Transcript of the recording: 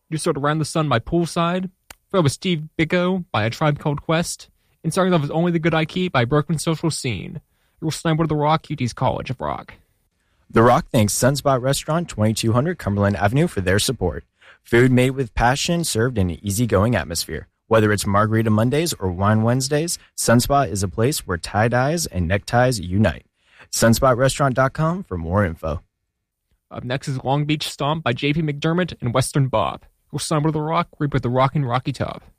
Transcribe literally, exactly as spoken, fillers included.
You just heard Around the Sun by Poolside. That was Steve Biko by A Tribe Called Quest. And starting off was Only the Good I Keep by Broken Social Scene. You're listening to The Rock, U T's College of Rock. The Rock thanks Sunspot Restaurant, twenty-two hundred Cumberland Avenue for their support. Food made with passion, served in an easygoing atmosphere. Whether it's Margarita Mondays or Wine Wednesdays, Sunspot is a place where tie-dyes and neckties unite. sunspot restaurant dot com for more info. Up next is Long Beach Stomp by J P McDermott and Western Bob. We'll stumble to The Rock, we put the Rock in Rocky Top.